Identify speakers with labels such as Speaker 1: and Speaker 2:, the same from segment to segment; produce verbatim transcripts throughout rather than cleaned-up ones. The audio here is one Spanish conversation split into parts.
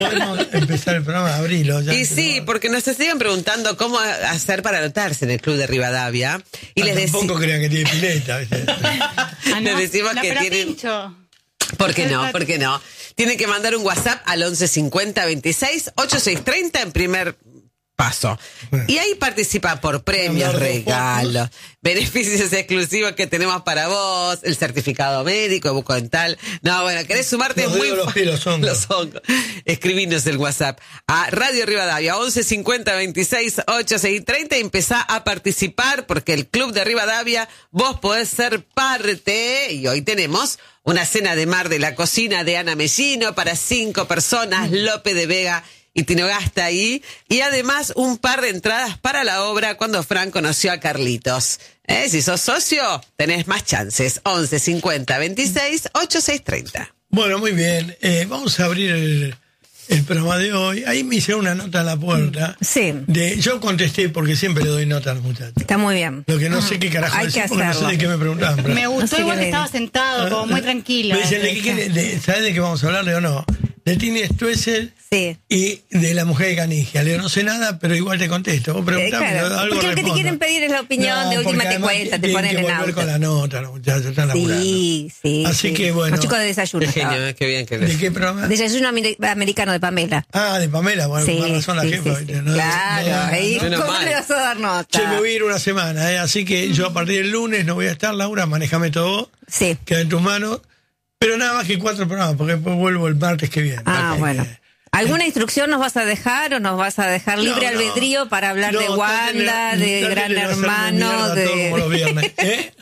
Speaker 1: Podemos empezar el programa de abril. Ya
Speaker 2: y sí, no... porque nos siguen preguntando cómo hacer para anotarse en el Club de Rivadavia. Y
Speaker 1: ah,
Speaker 2: les dec...
Speaker 1: tampoco crean que tiene pileta.
Speaker 3: ah, no.
Speaker 2: Les decimos no, que tienen...
Speaker 3: Pincho.
Speaker 2: ¿Por qué no? ¿Por qué no? Tienen que mandar un WhatsApp al once cincuenta veintiséis ochenta y seis treinta en primer paso. Bueno. Y ahí participa por premios, regalos, beneficios exclusivos que tenemos para vos, el certificado médico, bucodental. No, bueno, ¿querés sumarte?
Speaker 1: Los
Speaker 2: muy
Speaker 1: dedos, los pies, los hongos.
Speaker 2: Los hongos. Escribinos el WhatsApp a Radio Rivadavia, once cincuenta veintiséis ochenta y seis treinta y empezá a participar porque el Club de Rivadavia, vos podés ser parte. Y hoy tenemos una cena de mar de la cocina de Ana Mellino para cinco personas, Lope de Vega y Tinogasta ahí, y además un par de entradas para la obra Cuando Fran conoció a Carlitos. ¿Eh? Si sos socio, tenés más chances. once cincuenta veintiséis ochenta y seis treinta.
Speaker 1: Bueno, muy bien. Eh, vamos a abrir el, el programa de hoy. Ahí me hicieron una nota a la puerta.
Speaker 4: Sí.
Speaker 1: De, yo contesté porque siempre le doy nota a los muchachos.
Speaker 4: Está muy bien.
Speaker 1: Lo que no sé qué carajo
Speaker 4: Hay
Speaker 1: decir,
Speaker 4: que
Speaker 1: porque no sé de qué me preguntaban. Pero...
Speaker 3: Me gustó
Speaker 4: No sé
Speaker 3: igual
Speaker 4: qué
Speaker 3: que estaba
Speaker 4: leer.
Speaker 3: sentado, como muy tranquilo.
Speaker 1: Me dicen, ¿de qué, de, de, ¿sabes de qué vamos a hablar? Le digo, no. De Tini Stoessel
Speaker 4: Sí.
Speaker 1: y de la mujer de Canigia. Le digo, no sé nada, pero igual te contesto. Vos preguntame,
Speaker 4: Eh, claro,
Speaker 1: algo
Speaker 4: porque lo que te
Speaker 1: respondo.
Speaker 4: quieren pedir es la opinión,
Speaker 1: No,
Speaker 4: de última
Speaker 1: porque
Speaker 4: te
Speaker 1: además
Speaker 4: cuenta, te
Speaker 1: tienen
Speaker 4: ponen
Speaker 1: que
Speaker 4: en
Speaker 1: volver
Speaker 4: auto.
Speaker 1: con la nota, los muchachos están laburando.
Speaker 4: Sí, sí.
Speaker 1: Así
Speaker 4: sí.
Speaker 1: que bueno.
Speaker 4: Los chicos de desayuno.
Speaker 2: Qué genio,
Speaker 4: estaba.
Speaker 2: ¿eh? Qué bien que
Speaker 1: ¿De
Speaker 2: les...
Speaker 1: qué programa?
Speaker 4: Desayuno amer- americano de Pamela.
Speaker 1: Ah, de Pamela, bueno,
Speaker 4: Sí,
Speaker 1: con razón la
Speaker 4: sí,
Speaker 1: jefa.
Speaker 4: sí,
Speaker 1: ¿viste?
Speaker 4: sí.
Speaker 1: No,
Speaker 4: Claro,
Speaker 1: no, no,
Speaker 4: ahí,
Speaker 1: no.
Speaker 2: Menos
Speaker 4: ¿cómo
Speaker 2: mal.
Speaker 4: le vas a dar nota?
Speaker 1: Che, me voy a ir una semana, ¿eh? Así que yo a partir del lunes no voy a estar, Laura, manejame todo,
Speaker 4: Sí.
Speaker 1: queda en tus manos, pero nada más que cuatro programas, porque después vuelvo el martes que viene.
Speaker 4: Ah,
Speaker 1: Así
Speaker 4: bueno.
Speaker 1: que-
Speaker 4: ¿Alguna instrucción nos vas a dejar o nos vas a dejar libre
Speaker 1: No, no.
Speaker 4: albedrío para hablar
Speaker 1: No,
Speaker 4: de Wanda,
Speaker 1: Tati le-
Speaker 4: de
Speaker 1: Tati
Speaker 4: Gran
Speaker 1: le va a hacer
Speaker 4: Hermano,
Speaker 1: mierda todo como los
Speaker 4: de...
Speaker 1: viernes, ¿eh?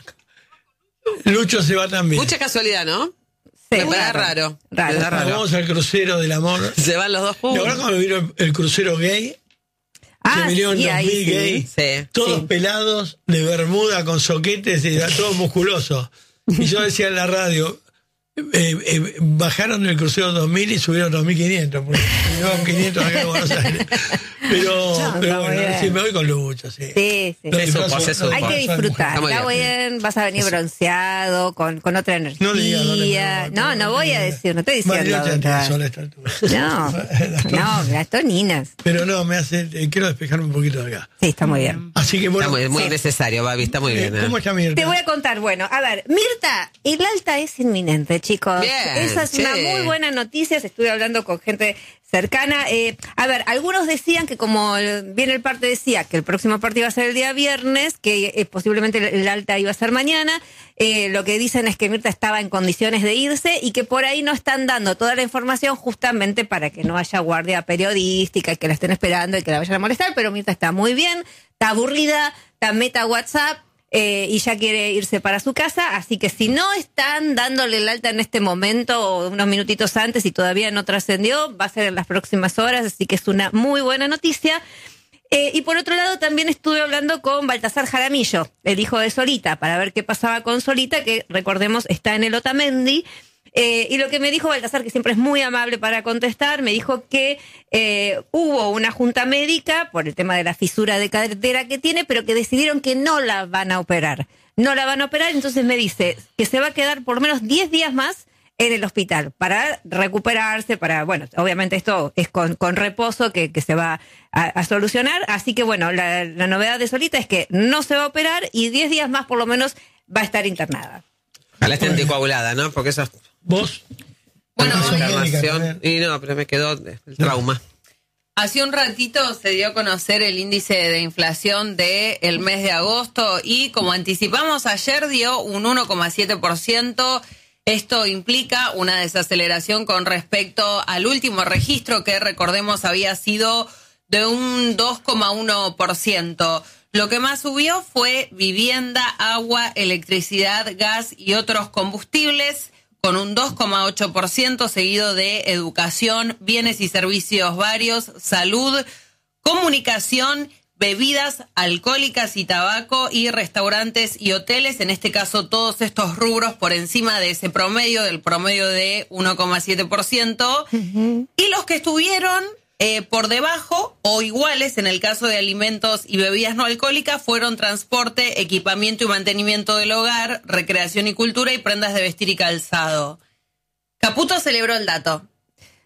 Speaker 1: Lucho se va también.
Speaker 2: Mucha casualidad, ¿no?
Speaker 4: Sí,
Speaker 2: Me parece raro.
Speaker 4: Raro.
Speaker 2: Me da raro.
Speaker 1: Vamos al crucero del amor.
Speaker 2: Se van los dos
Speaker 1: ¿Y
Speaker 2: juntos.
Speaker 1: ahora cuando vino el, el crucero gay?
Speaker 4: Ah,
Speaker 1: que vinieron
Speaker 4: sí,
Speaker 1: los
Speaker 4: ahí
Speaker 1: mil
Speaker 4: sí.
Speaker 1: gay,
Speaker 2: Sí.
Speaker 1: todos
Speaker 4: Sí.
Speaker 1: pelados, de bermuda, con soquetes, y todos musculosos. Y yo decía en la radio, eh, eh, bajaron del crucero dos mil y subieron dos mil quinientos, porque llevaban quinientos acá en Buenos Aires. Pero,
Speaker 4: No,
Speaker 1: pero
Speaker 4: está muy
Speaker 1: bueno,
Speaker 4: bien.
Speaker 1: sí, me voy con Lucho, sí.
Speaker 4: Sí, sí.
Speaker 1: Lo
Speaker 2: Se
Speaker 1: disfrazo-
Speaker 2: supo, se
Speaker 1: lo
Speaker 2: supo.
Speaker 4: Hay
Speaker 1: disfrazo
Speaker 4: que
Speaker 1: de mujer.
Speaker 4: disfrutar,
Speaker 2: Está muy
Speaker 4: está
Speaker 2: bien.
Speaker 4: bien, vas a venir bronceado, con, con otra energía.
Speaker 1: No digas, no le
Speaker 4: no,
Speaker 1: pregunto,
Speaker 4: no voy a decir, no estoy diciendo.
Speaker 1: Bariloche
Speaker 4: otra.
Speaker 1: tiene sol a esta altura.
Speaker 4: No,
Speaker 1: Las
Speaker 4: no, las toninas.
Speaker 1: Pero no, me hace, eh, quiero despejarme un poquito de acá.
Speaker 4: Sí, está muy bien.
Speaker 1: Así que bueno,
Speaker 2: Está muy, muy
Speaker 4: Sí.
Speaker 2: necesario, Babi, está muy
Speaker 1: eh,
Speaker 2: bien. ¿eh?
Speaker 1: ¿cómo está Mirta?
Speaker 4: Te voy a contar, bueno, a ver, Mirta, el alta es inminente, chicos.
Speaker 2: Bien,
Speaker 4: Esa es
Speaker 2: sí.
Speaker 4: una muy buena noticia, estuve hablando con gente cercana. Eh, a ver, algunos decían que como el- bien el parte decía que el próximo partido iba a ser el día viernes, que eh, posiblemente el, el alta iba a ser mañana, eh, lo que dicen es que Mirta estaba en condiciones de irse y que por ahí no están dando toda la información justamente para que no haya guardia periodística y que la estén esperando y que la vayan a molestar, pero Mirta está muy bien, está aburrida, está meta WhatsApp, Eh, y ya quiere irse para su casa, así que si no están dándole el alta en este momento o unos minutitos antes y todavía no trascendió, va a ser en las próximas horas, así que es una muy buena noticia. Eh, y por otro lado también estuve hablando con Baltasar Jaramillo, el hijo de Solita, para ver qué pasaba con Solita, que recordemos está en el Otamendi. Eh, y lo que me dijo Baltasar, que siempre es muy amable para contestar, me dijo que eh, hubo una junta médica por el tema de la fisura de cadera que tiene, pero que decidieron que no la van a operar. No la van a operar, entonces me dice que se va a quedar por lo menos diez días más en el hospital para recuperarse, para, bueno, obviamente esto es con, con reposo que, que se va a, a solucionar. Así que, bueno, la, la novedad de Solita es que no se va a operar y diez días más por lo menos va a estar internada.
Speaker 2: Ojalá esté anticoagulada, ¿no? Porque eso es
Speaker 1: ¿Vos?
Speaker 5: Bueno,
Speaker 1: Vos sos médica
Speaker 2: internación.
Speaker 1: también.
Speaker 2: Y no, pero me quedó el trauma.
Speaker 5: hace un ratito se dio a conocer el índice de inflación del mes de agosto y como anticipamos ayer dio un uno coma siete por ciento. Esto implica una desaceleración con respecto al último registro que recordemos había sido de un dos coma uno por ciento. Lo que más subió fue vivienda, agua, electricidad, gas y otros combustibles, con un dos coma ocho por ciento, seguido de educación, bienes y servicios varios, salud, comunicación, bebidas alcohólicas y tabaco, y restaurantes y hoteles. En este caso, todos estos rubros por encima de ese promedio, del promedio de uno coma siete por ciento. Uh-huh. Y los que estuvieron eh, por debajo o iguales, en el caso de alimentos y bebidas no alcohólicas, fueron transporte, equipamiento y mantenimiento del hogar, recreación y cultura y prendas de vestir y calzado. Caputo celebró el dato.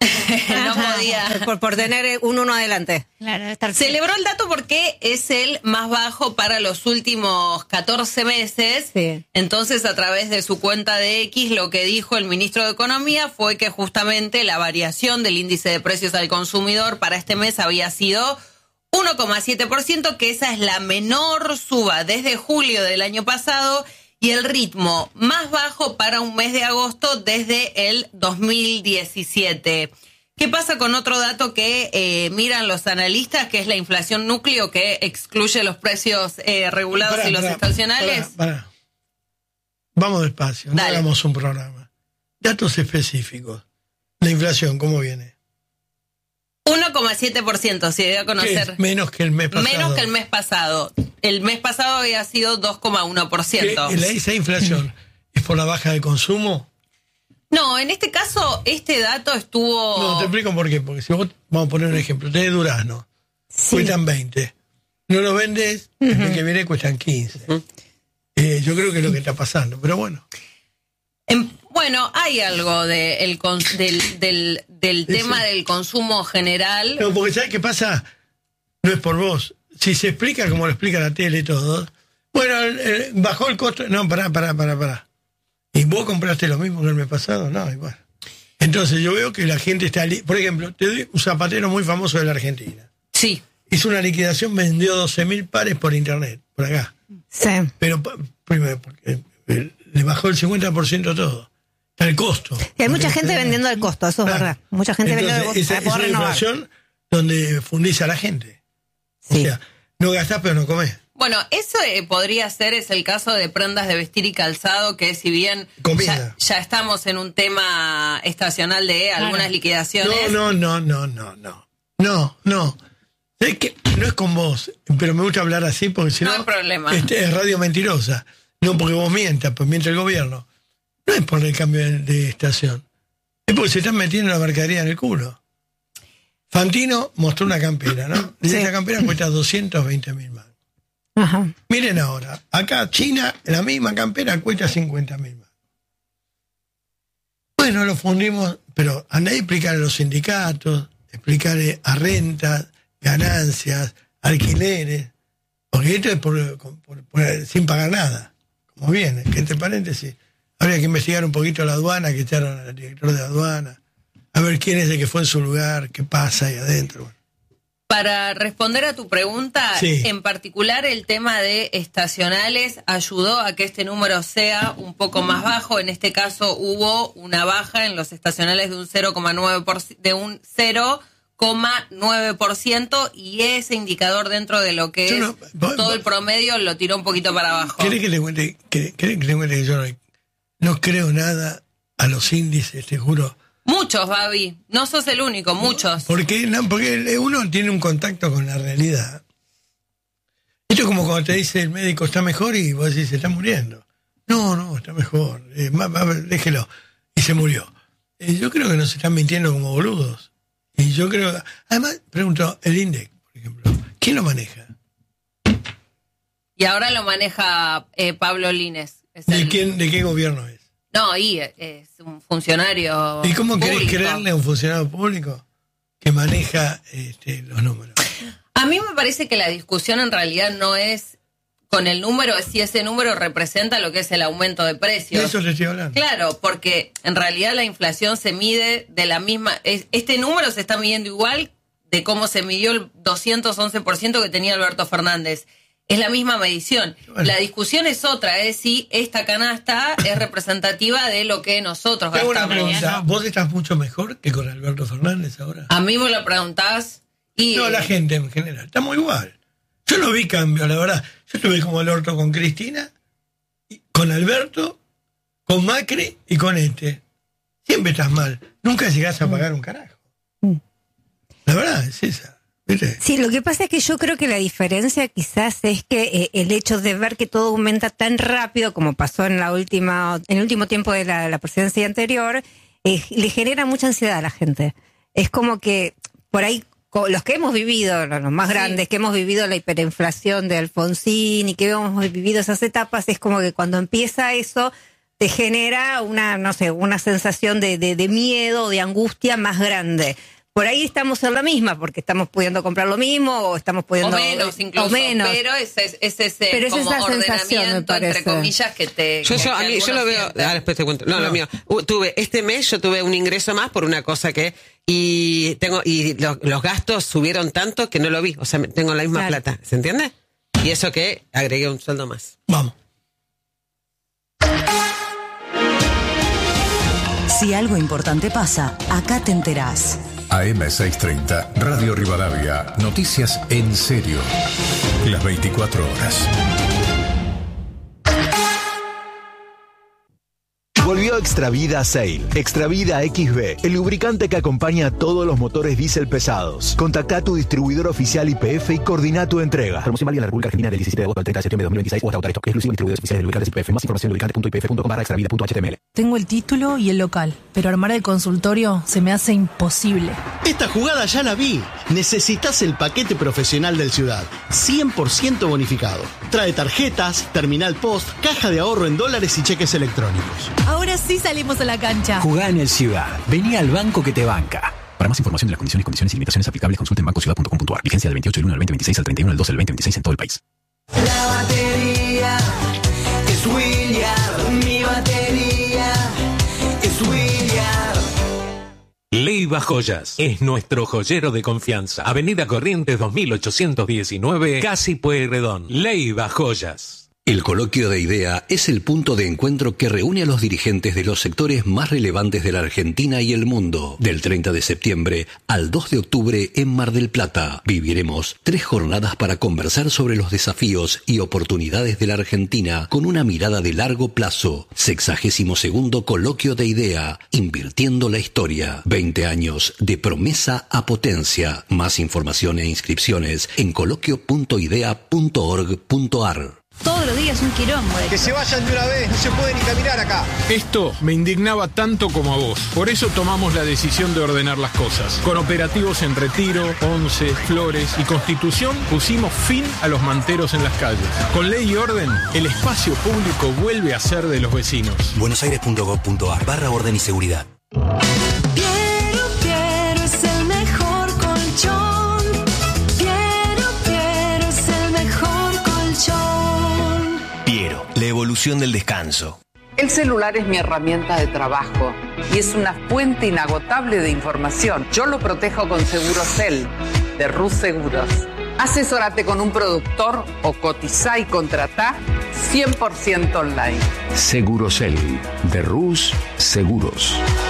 Speaker 5: no podía.
Speaker 4: Por, por tener un uno adelante.
Speaker 3: Claro, estar
Speaker 5: Celebró el dato porque es el más bajo para los últimos catorce meses.
Speaker 4: Sí.
Speaker 5: Entonces, a través de su cuenta de X, lo que dijo el ministro de Economía fue que justamente la variación del índice de precios al consumidor para este mes había sido uno coma siete por ciento, que esa es la menor suba desde julio del año pasado y el ritmo más bajo para un mes de agosto desde el dos mil diecisiete. ¿Qué pasa con otro dato que eh, miran los analistas, que es la inflación núcleo, que excluye los precios eh, regulados
Speaker 1: Pará,
Speaker 5: y los
Speaker 1: pará,
Speaker 5: estacionales?
Speaker 1: pará, pará. Vamos despacio, no
Speaker 5: Dale.
Speaker 1: hagamos un programa. Datos específicos. La inflación, ¿cómo viene?
Speaker 5: uno coma siete por ciento, se dio a
Speaker 1: ¿Qué
Speaker 5: conocer.
Speaker 1: es? Menos que el mes pasado.
Speaker 5: Menos que el mes pasado. El mes pasado había sido dos coma uno por ciento.
Speaker 1: ¿Qué- la- ¿Esa inflación es por la baja de consumo?
Speaker 5: No, en este caso, este dato estuvo...
Speaker 1: No, te explico por qué. Porque si vos, vamos a poner un ejemplo, tenés durazno,
Speaker 4: Sí.
Speaker 1: cuestan veinte. No los vendes, el mes que viene cuestan quince. Eh, yo creo que es lo que está pasando, pero bueno.
Speaker 5: En- bueno, hay algo de el cons- del, del, del tema del consumo general.
Speaker 1: No, porque ¿sabes qué pasa? No es por vos. Si se explica como lo explica la tele y todo, bueno, el- el- bajó el costo. No, pará, pará, pará, pará. ¿Y vos compraste lo mismo que el mes pasado? No, igual. Entonces yo veo que la gente está... li- Por ejemplo, te doy un zapatero muy famoso de la Argentina.
Speaker 5: Sí.
Speaker 1: Hizo una liquidación, vendió doce mil pares por internet, por acá.
Speaker 4: Sí.
Speaker 1: Pero pa- primero, porque eh, le bajó el cincuenta por ciento todo. Está el costo.
Speaker 4: Y hay mucha
Speaker 1: Porque
Speaker 4: gente
Speaker 1: está-
Speaker 4: vendiendo al costo, eso es
Speaker 1: Claro.
Speaker 4: verdad. Mucha gente vendiendo al costo
Speaker 1: Entonces,
Speaker 4: para
Speaker 1: esa,
Speaker 4: poder
Speaker 1: es una
Speaker 4: renovar.
Speaker 1: inflación donde fundís a la gente. O
Speaker 4: Sí.
Speaker 1: sea, no gastás pero no comés.
Speaker 5: Bueno, eso eh, podría ser, es el caso de prendas de vestir y calzado, que si bien
Speaker 1: Comida.
Speaker 5: ya, ya estamos en un tema estacional de algunas
Speaker 3: Claro.
Speaker 5: liquidaciones.
Speaker 1: No, no, no, no, no, no. No, no. Es que no es con vos, pero me gusta hablar así porque si
Speaker 5: No
Speaker 1: no...
Speaker 5: hay problema.
Speaker 1: este, es radio mentirosa. No porque vos mientas, pues miente el gobierno. No es por el cambio de, de estación. Es porque se están metiendo la mercadería en el culo. Fantino mostró una campera, ¿no? Y
Speaker 4: Sí.
Speaker 1: esa campera cuesta doscientos veinte mil más.
Speaker 4: Ajá.
Speaker 1: Miren ahora, acá China, la misma campera cuesta cincuenta mil más. Bueno, lo fundimos, pero andá a explicarle a los sindicatos, explicarle a rentas, ganancias, alquileres, porque esto es por, por- por- sin pagar nada, como viene, que entre paréntesis, habría que investigar un poquito la aduana, que echaron al director de aduana, a ver quién es el que fue en su lugar, qué pasa ahí adentro. Bueno.
Speaker 5: Para responder a tu pregunta,
Speaker 1: Sí.
Speaker 5: en particular el tema de estacionales ayudó a que este número sea un poco más bajo. En este caso hubo una baja en los estacionales de un cero coma nueve por ciento, de un cero coma nueve por ciento, y ese indicador dentro de lo que
Speaker 1: Yo
Speaker 5: es
Speaker 1: no- vos-
Speaker 5: todo el
Speaker 1: vos-
Speaker 5: promedio lo tiró un poquito para abajo.
Speaker 1: ¿Querés que le cuente que, querés que le cuente que yo no, no creo nada a los índices, te juro?
Speaker 5: Muchos, Babi. No sos el único, muchos.
Speaker 1: Porque, no, porque uno tiene un contacto con la realidad. Esto es como cuando te dice el médico está mejor y vos decís se está muriendo. No, no, está mejor. Eh, más- más- déjelo. Y se murió. Eh, yo creo que nos están mintiendo como boludos. Y yo creo... Además, pregunto, el INDEC, por ejemplo, ¿quién lo maneja?
Speaker 5: Y ahora lo maneja eh, Pablo Lines. Es
Speaker 1: ¿De,
Speaker 5: el-
Speaker 1: quién, ¿De qué gobierno es?
Speaker 5: No, y eh, es un funcionario.
Speaker 1: ¿Y cómo querés
Speaker 5: público.
Speaker 1: creerle a un funcionario público que maneja este, los números?
Speaker 5: A mí me parece que la discusión en realidad no es con el número, es si ese número representa lo que es el aumento de
Speaker 1: De
Speaker 5: precios.
Speaker 1: eso te estoy hablando.
Speaker 5: Claro, porque en realidad la inflación se mide de la misma... es- Este número se está midiendo igual de cómo se midió el doscientos once por ciento que tenía Alberto Fernández. Es la misma medición.
Speaker 1: Bueno.
Speaker 5: La discusión es otra, es si esta canasta es representativa de lo que nosotros
Speaker 1: Te hago una
Speaker 5: gastamos.
Speaker 1: pregunta. ¿Vos estás mucho mejor que con Alberto Fernández ahora?
Speaker 5: A mí me lo preguntás y...
Speaker 1: No, la gente en general. Estamos igual. Yo no vi cambio, la verdad. Yo estuve como el orto con Cristina, y con Alberto, con Macri y con este. Siempre estás mal. Nunca llegás a pagar un carajo. La verdad es esa. ¿Viste?
Speaker 4: Sí, lo que pasa es que yo creo que la diferencia quizás es que eh, el hecho de ver que todo aumenta tan rápido como pasó en la última, en el último tiempo de la, la presidencia anterior, eh, le genera mucha ansiedad a la gente. Es como que por ahí co- los que hemos vivido, los los más
Speaker 5: Sí.
Speaker 4: grandes, que hemos vivido la hiperinflación de Alfonsín y que hemos vivido esas etapas, es como que cuando empieza eso te genera una, no sé, una sensación de, de, de miedo, de angustia más grande. Por ahí estamos en la misma, porque estamos pudiendo comprar lo mismo o estamos pudiendo...
Speaker 5: O menos incluso,
Speaker 4: o menos.
Speaker 5: pero es, es, es ese
Speaker 4: Pero es
Speaker 5: como
Speaker 4: esa sensación, me
Speaker 5: ordenamiento,
Speaker 4: parece.
Speaker 5: entre comillas, que te...
Speaker 2: Yo,
Speaker 5: que-
Speaker 2: yo, a
Speaker 5: que
Speaker 2: mí, yo lo
Speaker 5: algunos
Speaker 2: veo,
Speaker 5: sienten.
Speaker 2: ahora después te cuento. No,
Speaker 1: No.
Speaker 2: lo mío. Uh, tuve, este mes yo tuve un ingreso más por una cosa que, y tengo, y lo- los gastos subieron tanto que no lo vi. O sea, tengo la misma
Speaker 4: Claro.
Speaker 2: plata, ¿se entiende? Y eso que agregué un sueldo más.
Speaker 1: Vamos.
Speaker 6: Si algo importante pasa, acá te enterás.
Speaker 7: A M seiscientos treinta, Radio Rivadavia, noticias en serio. Las veinticuatro horas.
Speaker 8: Volvió Extravida Sail. Extravida X B, el lubricante que acompaña a todos los motores diésel pesados. Contacta a tu distribuidor oficial Y P F y coordina tu entrega. Promoción válida en la República Argentina del diecisiete de agosto al treinta de septiembre de dos mil veintiséis o hasta agotar stock. Exclusivo en distribuidores oficiales de lubricantes Y P F. Más información en lubricante punto i p f punto com barra extravida punto h t m l.
Speaker 9: Tengo el título y el local, pero armar el consultorio se me hace imposible.
Speaker 10: Esta jugada ya la vi. Necesitas el paquete profesional del Ciudad. cien por ciento bonificado. Trae tarjetas, terminal post, caja de ahorro en dólares y cheques electrónicos.
Speaker 9: Ahora sí salimos a la cancha.
Speaker 11: Jugá en el Ciudad. Vení al banco que te banca. Para más información de las condiciones, condiciones y limitaciones aplicables, consulte en banco ciudad punto com punto a r. Vigencia del veintiocho del uno del veinte veintiséis al treinta y uno del doce del veinte veintiséis en todo el país.
Speaker 12: La batería es William. Mi batería es William.
Speaker 13: Leiva Joyas es nuestro joyero de confianza. Avenida Corrientes dos mil ochocientos diecinueve, Casi Pueyrredón. Leiva Joyas.
Speaker 14: El coloquio de IDEA es el punto de encuentro que reúne a los dirigentes de los sectores más relevantes de la Argentina y el mundo. Del treinta de septiembre al dos de octubre en Mar del Plata, viviremos tres jornadas para conversar sobre los desafíos y oportunidades de la Argentina con una mirada de largo plazo. Sexagésimo segundo coloquio de IDEA, invirtiendo la historia. veinte años de promesa a potencia. Más información e inscripciones en coloquio punto idea punto org punto a r.
Speaker 3: Todos los días un quilombo.
Speaker 15: Que se vayan de una vez, no se puede ni caminar acá.
Speaker 16: Esto me indignaba tanto como a vos. Por eso tomamos la decisión de ordenar las cosas. Con operativos en Retiro, Once, Flores y Constitución pusimos fin a los manteros en las calles. Con ley y orden, el espacio público vuelve a ser de los vecinos.
Speaker 11: buenosaires punto gov punto a r barra orden y seguridad.
Speaker 12: Piero, Piero es el mejor colchón. Piero, Piero es el mejor colchón.
Speaker 11: Piero, la evolución del descanso.
Speaker 17: El celular es mi herramienta de trabajo y es una fuente inagotable de información. Yo lo protejo con Segurocel, de Rus Seguros. Asesórate con un productor o cotizá y contratá cien por ciento online.
Speaker 18: Segurocel, de Rus Seguros.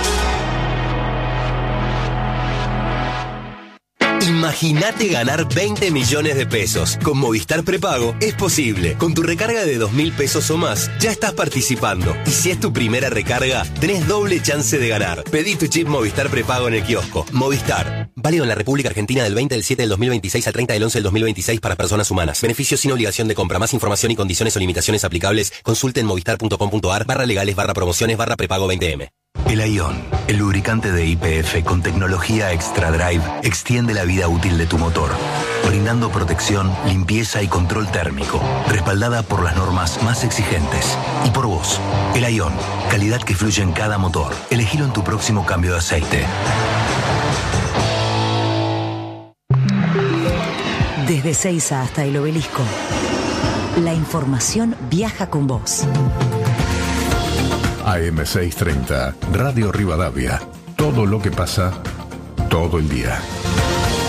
Speaker 11: Imagínate ganar veinte millones de pesos. Con Movistar Prepago es posible. Con tu recarga de dos mil pesos o más, ya estás participando. Y si es tu primera recarga, tenés doble chance de ganar. Pedí tu chip Movistar Prepago en el kiosco. Movistar. Válido en la República Argentina del veinte del siete del dos mil veintiséis al treinta del once del dos mil veintiséis para personas humanas. Beneficios sin obligación de compra. Más información y condiciones o limitaciones aplicables, consulte en movistar punto com punto a r barra legales barra promociones barra prepago veinte eme.
Speaker 8: El Ion, el lubricante de Y P F con tecnología Extra Drive, extiende la vida útil de tu motor, brindando protección, limpieza y control térmico, respaldada por las normas más exigentes. Y por vos, el Ion, calidad que fluye en cada motor. Elegilo en tu próximo cambio de aceite.
Speaker 6: Desde Seiza hasta el Obelisco, la información viaja con vos.
Speaker 7: A M seiscientos treinta, Radio Rivadavia. Todo lo que pasa, todo el día.